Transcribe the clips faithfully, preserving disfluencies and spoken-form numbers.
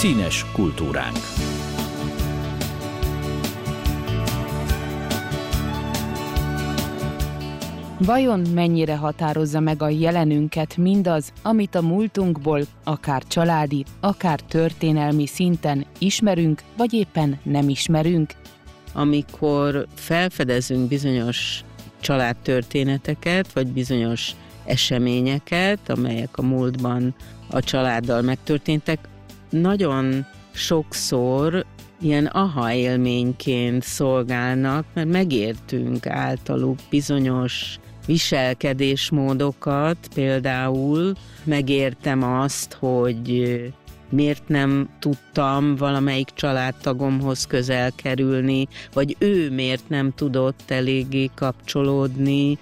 Színes kultúránk. Vajon mennyire határozza meg a jelenünket mindaz, amit a múltunkból, akár családi, akár történelmi szinten ismerünk, vagy éppen nem ismerünk? Amikor felfedezünk bizonyos családtörténeteket, vagy bizonyos eseményeket, amelyek a múltban a családdal megtörténtek, nagyon sokszor ilyen aha élményként szolgálnak, mert megértünk általuk bizonyos viselkedésmódokat, például megértem azt, hogy miért nem tudtam valamelyik családtagomhoz közel kerülni, vagy ő miért nem tudott eléggé kapcsolódni.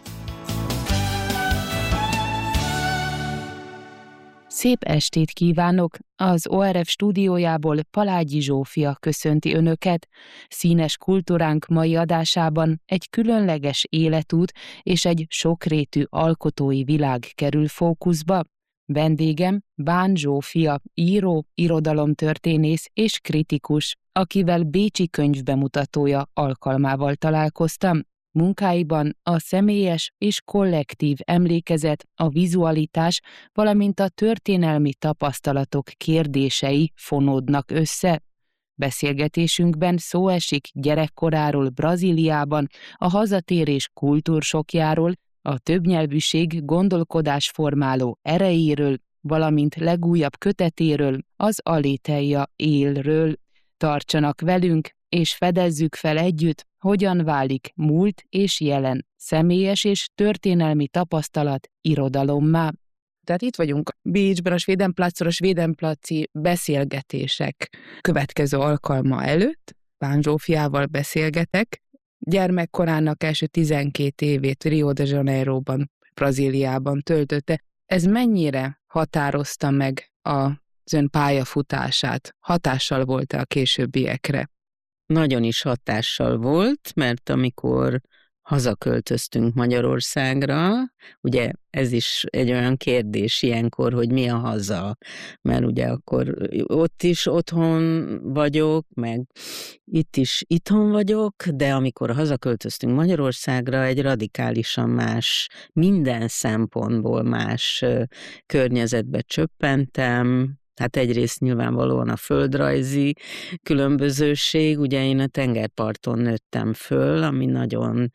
Szép estét kívánok! Az o er ef stúdiójából Palágyi Zsófia köszönti Önöket. Színes kultúránk mai adásában egy különleges életút és egy sokrétű alkotói világ kerül fókuszba. Vendégem Bán Zsófia, író, irodalomtörténész és kritikus, akivel bécsi könyvbemutatója alkalmával találkoztam. Munkáiban a személyes és kollektív emlékezet, a vizualitás, valamint a történelmi tapasztalatok kérdései fonódnak össze. Beszélgetésünkben szó esik gyerekkoráról Brazíliában, a hazatérés kultúrsokjáról, a többnyelvűség gondolkodásformáló erejéről, valamint legújabb kötetéről, az Aletheia élről. Tartsanak velünk, és fedezzük fel együtt, hogyan válik múlt és jelen, személyes és történelmi tapasztalat irodalommá. Tehát itt vagyunk Bécsben, a Svédenplatszor, a Svédenplaci beszélgetések következő alkalma előtt. Bán Zsófiával beszélgetek. Gyermekkorának első tizenkét évét Rio de Janeiroban, Brazíliában töltötte. Ez mennyire határozta meg az ön pályafutását? Hatással volt-e a későbbiekre? Nagyon is hatással volt, mert amikor hazaköltöztünk Magyarországra, ugye ez is egy olyan kérdés ilyenkor, hogy mi a haza, mert ugye akkor ott is otthon vagyok, meg itt is itthon vagyok, de amikor hazaköltöztünk Magyarországra, egy radikálisan más, minden szempontból más környezetbe csöppentem. Hát egyrészt nyilvánvalóan a földrajzi különbözőség, ugye én a tengerparton nőttem föl, ami nagyon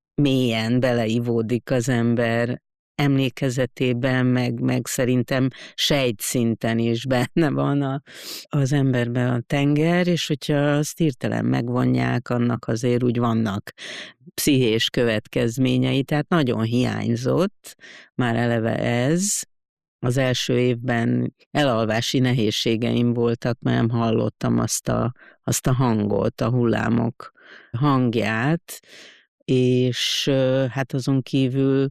mélyen beleivódik az ember emlékezetében, meg, meg szerintem sejtszinten is benne van a, az emberben a tenger, és hogyha azt hirtelen megvonják, annak azért úgy vannak pszichés következményei, tehát nagyon hiányzott már eleve ez. Az első évben elalvási nehézségeim voltak, mert nem hallottam azt a, azt a hangot, a hullámok hangját, és hát azon kívül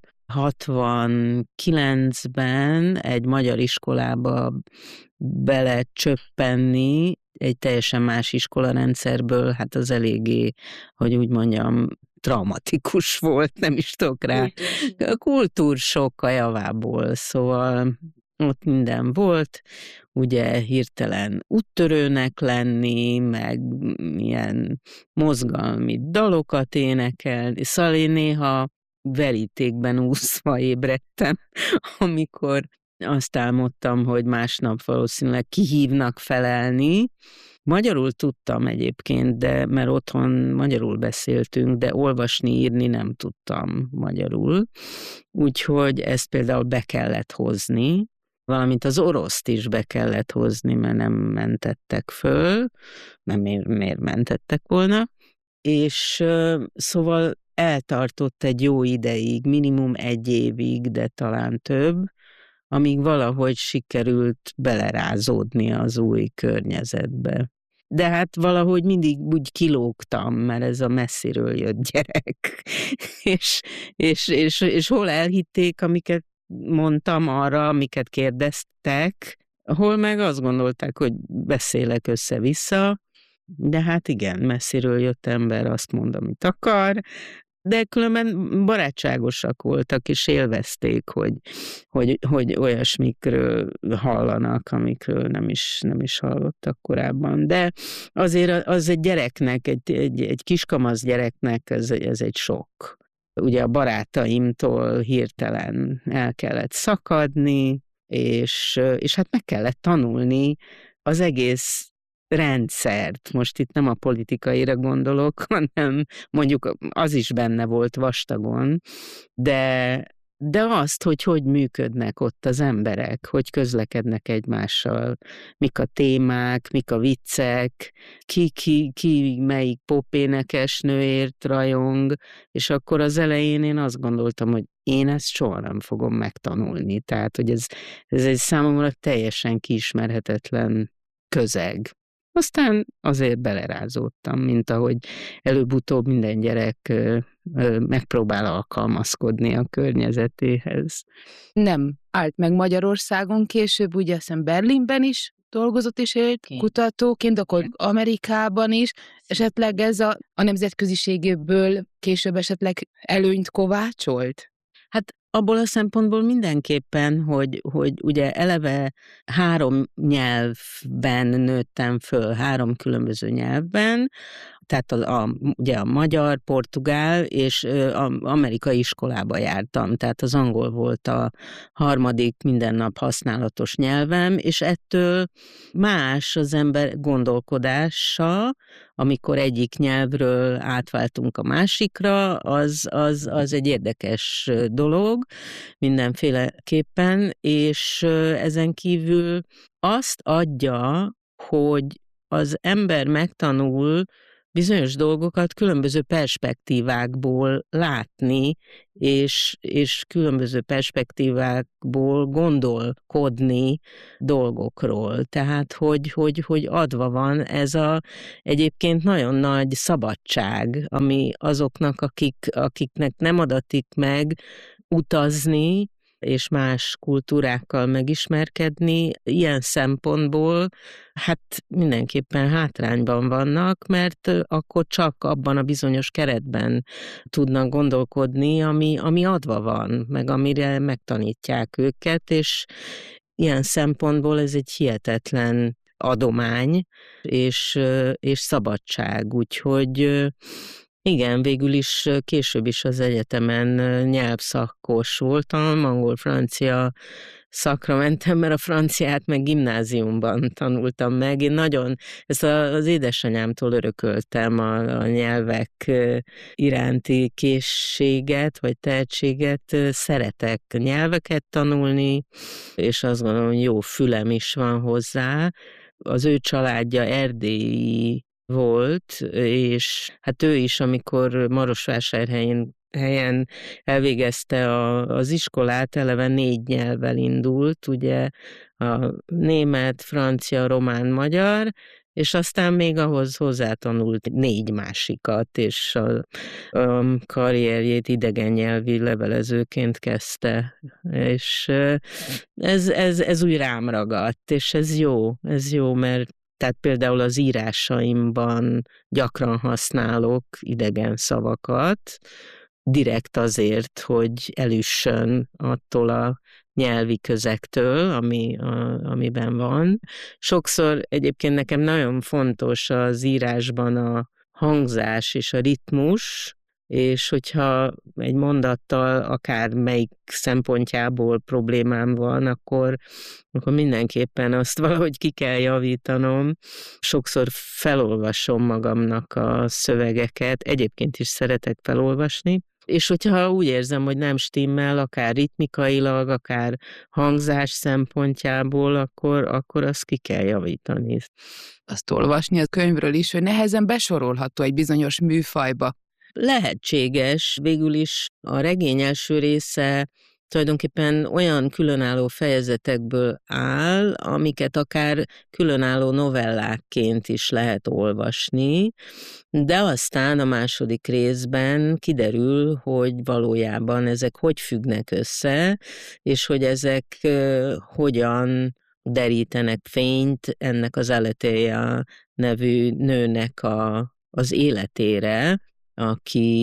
hatvankilencben egy magyar iskolába belecsöppenni, egy teljesen más iskolarendszerből, hát az eléggé, hogy úgy mondjam, traumatikus volt, nem is tudok rá. A kultúrsokk a javából, szóval ott minden volt, ugye hirtelen úttörőnek lenni, meg ilyen mozgalmi dalokat énekelni, szóval én néha verítékben úszva ébredtem, amikor azt álmodtam, hogy másnap valószínűleg kihívnak felelni. Magyarul tudtam egyébként, de mert otthon magyarul beszéltünk, de olvasni, írni nem tudtam magyarul. Úgyhogy ezt például be kellett hozni, valamint az oroszt is be kellett hozni, mert nem mentettek föl, nem miért, miért mentettek volna. És szóval eltartott egy jó ideig, minimum egy évig, de talán több, amíg valahogy sikerült belerázódni az új környezetbe. De hát valahogy mindig úgy kilógtam, mert ez a messziről jött gyerek. és, és, és, és hol elhitték, amiket mondtam arra, amiket kérdeztek, hol meg azt gondolták, hogy beszélek össze-vissza, de hát igen, messziről jött ember azt mond, amit akar, de különben barátságosak voltak, és élvezték, hogy, hogy, hogy olyasmikről hallanak, amikről nem is, nem is hallottak korábban. De azért az egy gyereknek, egy, egy, egy kiskamasz gyereknek ez, ez egy sok. Ugye a barátaimtól hirtelen el kellett szakadni, és, és hát meg kellett tanulni az egész rendszert. Most itt nem a politikaira gondolok, hanem mondjuk az is benne volt vastagon, de, de azt, hogy hogy működnek ott az emberek, hogy közlekednek egymással, mik a témák, mik a viccek, ki, ki, ki melyik popénekesnőért rajong, és akkor az elején én azt gondoltam, hogy én ezt soha nem fogom megtanulni. Tehát, hogy ez, ez egy számomra teljesen kiismerhetetlen közeg. Aztán azért belerázódtam, mint ahogy előbb-utóbb minden gyerek megpróbál alkalmazkodni a környezetéhez. Nem állt meg Magyarországon, később ugye azt hiszem Berlinben is dolgozott és élt Ki? kutatóként, akkor Amerikában is. Esetleg ez a, a nemzetköziségéből később esetleg előnyt kovácsolt? Hát abból a szempontból mindenképpen, hogy, hogy ugye eleve három nyelvben nőttem föl, három különböző nyelvben, tehát a, a, ugye a magyar, portugál és a amerikai iskolába jártam, tehát az angol volt a harmadik minden nap használatos nyelvem, és ettől más az ember gondolkodása, amikor egyik nyelvről átváltunk a másikra, az, az, az egy érdekes dolog mindenféleképpen, és ezen kívül azt adja, hogy az ember megtanul bizonyos dolgokat különböző perspektívákból látni, és, és különböző perspektívákból gondolkodni dolgokról. Tehát, hogy, hogy, hogy adva van ez a egyébként nagyon nagy szabadság, ami azoknak, akik, akiknek nem adatik meg utazni, és más kultúrákkal megismerkedni, ilyen szempontból hát mindenképpen hátrányban vannak, mert akkor csak abban a bizonyos keretben tudnak gondolkodni, ami, ami adva van, meg amire megtanítják őket, és ilyen szempontból ez egy hihetetlen adomány és, és szabadság, úgyhogy igen, végül is később is az egyetemen nyelvszakos voltam, angol-francia szakra mentem, mert a franciát meg gimnáziumban tanultam meg. Én nagyon, ezt az édesanyámtól örököltem a, a nyelvek iránti készséget, vagy tehetséget. Szeretek nyelveket tanulni, és azt gondolom, hogy jó fülem is van hozzá. Az ő családja erdélyi volt, és hát ő is, amikor Marosvásárhelyen helyen elvégezte a, az iskolát, eleve négy nyelvvel indult, ugye a német, francia, román, magyar, és aztán még ahhoz hozzátanult négy másikat, és a, a karrierjét idegen nyelvi levelezőként kezdte, és ez, ez, ez úgy rám ragadt, és ez jó, ez jó, mert tehát például az írásaimban gyakran használok idegen szavakat, direkt azért, hogy elüssön attól a nyelvi közegtől, ami, a, amiben van. Sokszor egyébként nekem nagyon fontos az írásban a hangzás és a ritmus, és hogyha egy mondattal akár melyik szempontjából problémám van, akkor, akkor mindenképpen azt valahogy ki kell javítanom. Sokszor felolvasom magamnak a szövegeket, egyébként is szeretek felolvasni, és hogyha úgy érzem, hogy nem stimmel, akár ritmikailag, akár hangzás szempontjából, akkor, akkor azt ki kell javítani. Azt olvasni a könyvről is, hogy nehezen besorolható egy bizonyos műfajba. Lehetséges, végül is a regény első része tulajdonképpen olyan különálló fejezetekből áll, amiket akár különálló novellákként is lehet olvasni, de aztán a második részben kiderül, hogy valójában ezek hogy függnek össze, és hogy ezek uh, hogyan derítenek fényt ennek az Aletheia nevű nőnek a, az életére, aki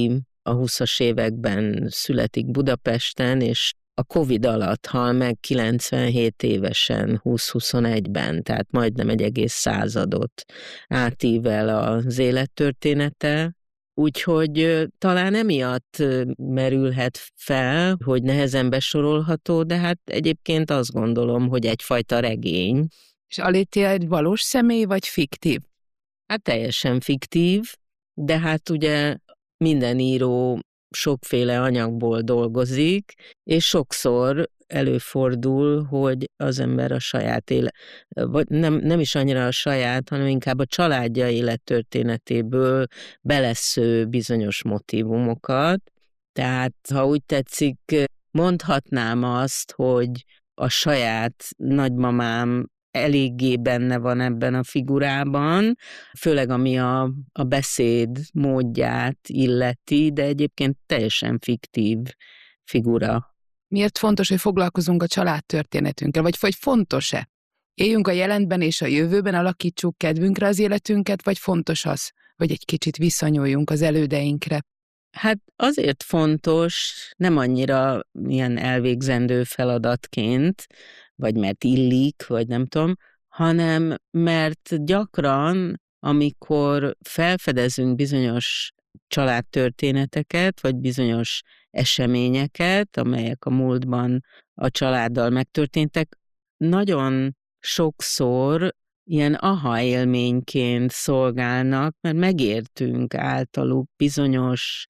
a huszas években születik Budapesten, és a Covid alatt hal meg kilencvenhét évesen, húsz-huszonegyben, tehát majdnem egy egész századot átível az élettörténete. Úgyhogy talán emiatt merülhet fel, hogy nehezen besorolható, de hát egyébként azt gondolom, hogy egyfajta regény. És Aléthia egy valós személy, vagy fiktív? Hát teljesen fiktív, de hát ugye minden író sokféle anyagból dolgozik, és sokszor előfordul, hogy az ember a saját élet, vagy nem, nem is annyira a saját, hanem inkább a családja élettörténetéből belesző bizonyos motívumokat. Tehát, ha úgy tetszik, mondhatnám azt, hogy a saját nagymamám eléggé benne van ebben a figurában, főleg ami a, a beszéd módját illeti, de egyébként teljesen fiktív figura. Miért fontos, hogy foglalkozunk a családtörténetünkkel, vagy, vagy fontos-e? Éljünk a jelenben és a jövőben, alakítsuk kedvünkre az életünket, vagy fontos az, hogy egy kicsit visszanyoljunk az elődeinkre? Hát azért fontos, nem annyira ilyen elvégzendő feladatként, vagy mert illik, vagy nem tudom, hanem mert gyakran, amikor felfedezünk bizonyos családtörténeteket, vagy bizonyos eseményeket, amelyek a múltban a családdal megtörténtek, nagyon sokszor ilyen aha élményként szolgálnak, mert megértünk általuk bizonyos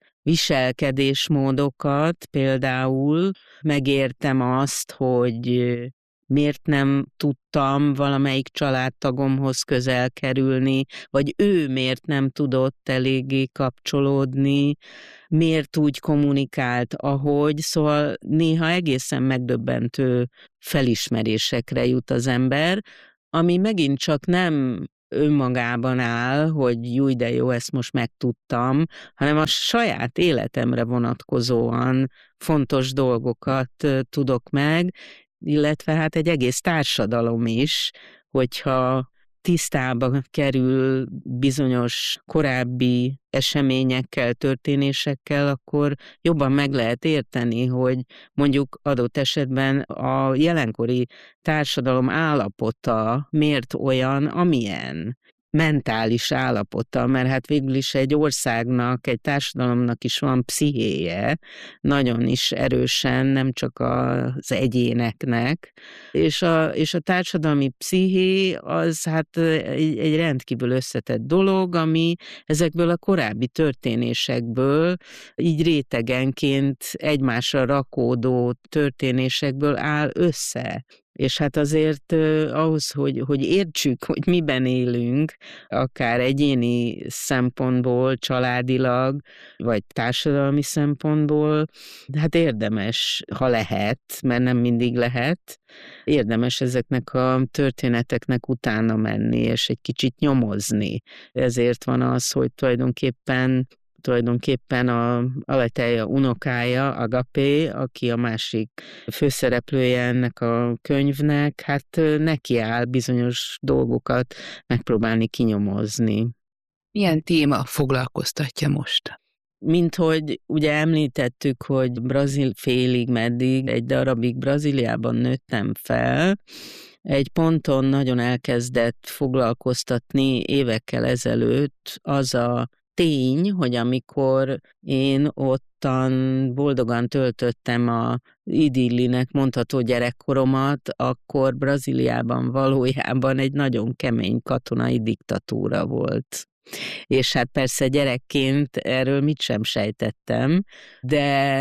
viselkedésmódokat, például megértem azt, hogy miért nem tudtam valamelyik családtagomhoz közel kerülni, vagy ő miért nem tudott eléggé kapcsolódni, miért úgy kommunikált, ahogy, szóval néha egészen megdöbbentő felismerésekre jut az ember, ami megint csak nem önmagában áll, hogy júj, de jó, ezt most megtudtam, hanem a saját életemre vonatkozóan fontos dolgokat tudok meg, illetve hát egy egész társadalom is, hogyha tisztába kerül bizonyos korábbi eseményekkel, történésekkel, akkor jobban meg lehet érteni, hogy mondjuk adott esetben a jelenkori társadalom állapota miért olyan, amilyen mentális állapota, mert hát végül is egy országnak, egy társadalomnak is van pszichéje, nagyon is erősen, nem csak az egyéneknek, és a, és a társadalmi psziché az hát egy, egy rendkívül összetett dolog, ami ezekből a korábbi történésekből, így rétegenként egymásra rakódó történésekből áll össze. És hát azért eh, ahhoz, hogy, hogy értsük, hogy miben élünk, akár egyéni szempontból, családilag, vagy társadalmi szempontból, hát érdemes, ha lehet, mert nem mindig lehet, érdemes ezeknek a történeteknek utána menni, és egy kicsit nyomozni. Ezért van az, hogy tulajdonképpen tulajdonképpen a Aléthia unokája, Agapé, aki a másik főszereplője ennek a könyvnek, hát nekiáll bizonyos dolgokat megpróbálni kinyomozni. Milyen téma foglalkoztatja most? Mint hogy ugye említettük, hogy brazil félig meddig, egy darabig Brazíliában nőttem fel, egy ponton nagyon elkezdett foglalkoztatni évekkel ezelőtt az a tény, hogy amikor én ottan boldogan töltöttem a idillinek mondható gyerekkoromat, akkor Brazíliában valójában egy nagyon kemény katonai diktatúra volt. És hát persze gyerekként erről mit sem sejtettem, de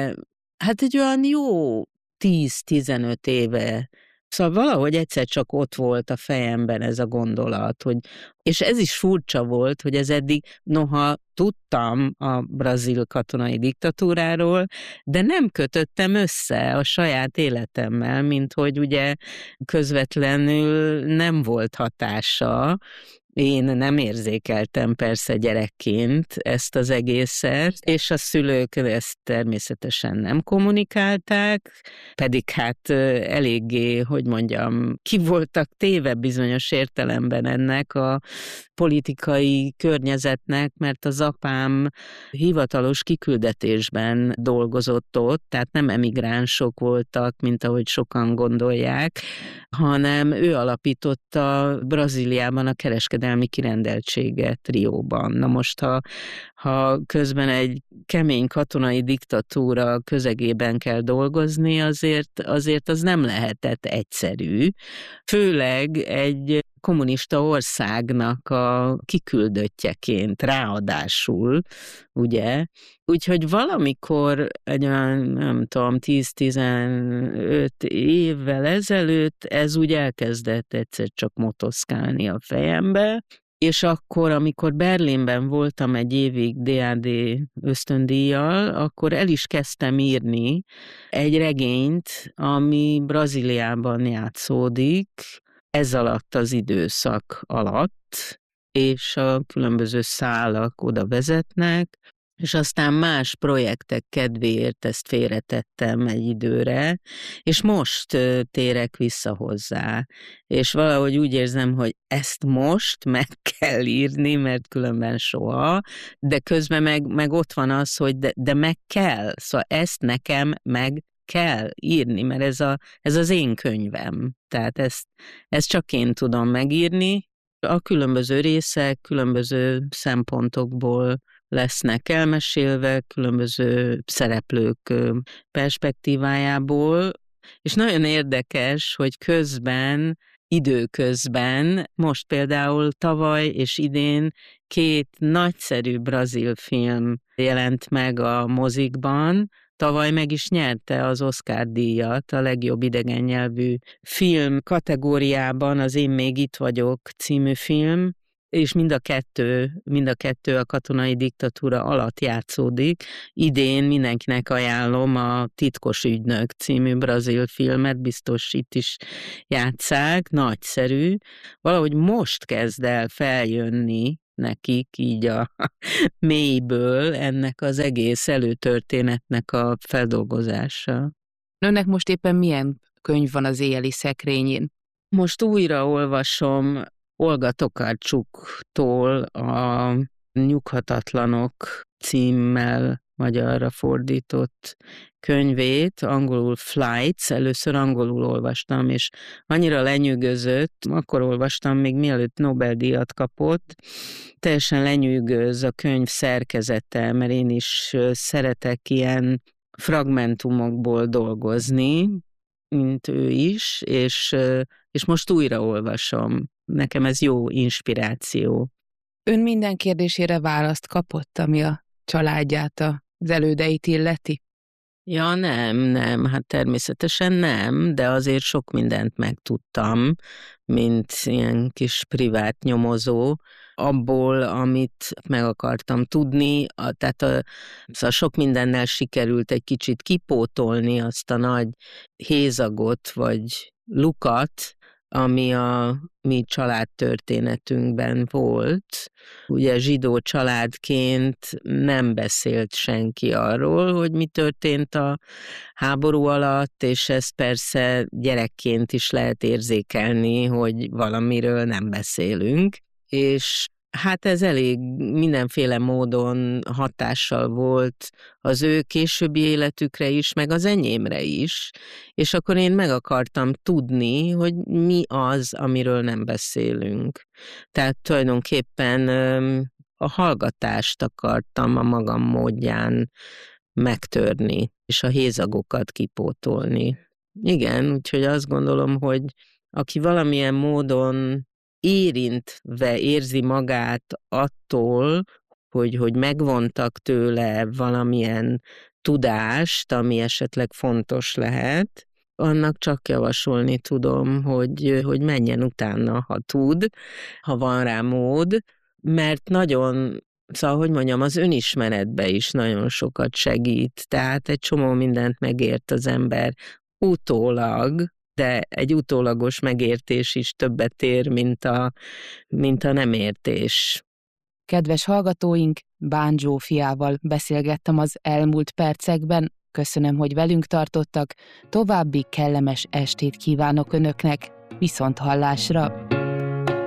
hát egy olyan jó tíz-tizenöt éve, szóval valahogy egyszer csak ott volt a fejemben ez a gondolat, hogy, és ez is furcsa volt, hogy ez eddig, noha tudtam a brazil katonai diktatúráról, de nem kötöttem össze a saját életemmel, mint hogy ugye közvetlenül nem volt hatása, Én nem érzékeltem persze gyerekként ezt az egészet, és a szülők ezt természetesen nem kommunikálták, pedig hát eléggé, hogy mondjam, ki voltak téve bizonyos értelemben ennek a politikai környezetnek, mert az apám hivatalos kiküldetésben dolgozott ott, tehát nem emigránsok voltak, mint ahogy sokan gondolják, hanem ő alapította Brazíliában a kereskedelmi kirendeltséget Rióban. Na most, ha, ha közben egy kemény katonai diktatúra közegében kell dolgozni, azért, azért az nem lehetett egyszerű. Főleg egy kommunista országnak a kiküldöttjeként, ráadásul, ugye? Úgyhogy valamikor egy olyan, nem tudom, tíz-tizenöt évvel ezelőtt ez úgy elkezdett egyszer csak motoszkálni a fejembe, és akkor, amikor Berlinben voltam egy évig dé á dé ösztöndíjjal, akkor el is kezdtem írni egy regényt, ami Brazíliában játszódik, ez alatt az időszak alatt, és a különböző szálak oda vezetnek, és aztán más projektek kedvéért ezt félretettem egy időre, és most térek vissza hozzá. És valahogy úgy érzem, hogy ezt most meg kell írni, mert különben soha, de közben meg, meg ott van az, hogy de, de meg kell, szóval ezt nekem meg kell írni, mert ez, a, ez az én könyvem. Tehát ezt, ezt csak én tudom megírni. A különböző részek, különböző szempontokból lesznek elmesélve, különböző szereplők perspektívájából, és nagyon érdekes, hogy közben, időközben, most például tavaly és idén két nagyszerű brazil film jelent meg a mozikban. Tavaly meg is nyerte az Oscar-díjat a legjobb idegen nyelvű film kategóriában, az Én még itt vagyok című film, és mind a kettő, mind a kettő a katonai diktatúra alatt játszódik. Idén mindenkinek ajánlom a Titkos ügynök című brazil filmet, biztos itt is játsszák, nagyszerű. Valahogy most kezd el feljönni nekik így a mélyből ennek az egész előtörténetnek a feldolgozása. Önnek most éppen milyen könyv van az éjjeli szekrényén? Most újra olvasom Olga Tokarcsuktól a Nyughatatlanok címmel magyarra fordított könyvét, angolul Flights, először angolul olvastam, és annyira lenyűgözött, akkor olvastam, még mielőtt Nobel-díjat kapott, teljesen lenyűgöz a könyv szerkezete, mert én is szeretek ilyen fragmentumokból dolgozni, mint ő is, és, és most újra olvasom. Nekem ez jó inspiráció. Ön minden kérdésére választ kapott, ami a családját, az elődeit illeti? Ja, nem, nem, hát természetesen nem, de azért sok mindent megtudtam, mint ilyen kis privát nyomozó, abból, amit meg akartam tudni, a, tehát a, szóval sok mindennel sikerült egy kicsit kipótolni azt a nagy hézagot, vagy lukat, ami a mi családtörténetünkben volt. Ugye zsidó családként nem beszélt senki arról, hogy mi történt a háború alatt, és ezt persze gyerekként is lehet érzékelni, hogy valamiről nem beszélünk. És hát ez elég mindenféle módon hatással volt az ő későbbi életükre is, meg az enyémre is, és akkor én meg akartam tudni, hogy mi az, amiről nem beszélünk. Tehát tulajdonképpen a hallgatást akartam a magam módján megtörni, és a hézagokat kipótolni. Igen, úgyhogy azt gondolom, hogy aki valamilyen módon érintve érzi magát attól, hogy, hogy megvontak tőle valamilyen tudást, ami esetleg fontos lehet, annak csak javasolni tudom, hogy, hogy menjen utána, ha tud, ha van rá mód, mert nagyon, szóval, hogy mondjam, az önismeretbe is nagyon sokat segít, tehát egy csomó mindent megért az ember utólag, de egy utólagos megértés is többet ér, mint a, mint a nem értés. Kedves hallgatóink, Bán Zsófiával beszélgettem az elmúlt percekben. Köszönöm, hogy velünk tartottak. További kellemes estét kívánok Önöknek. Viszonthallásra!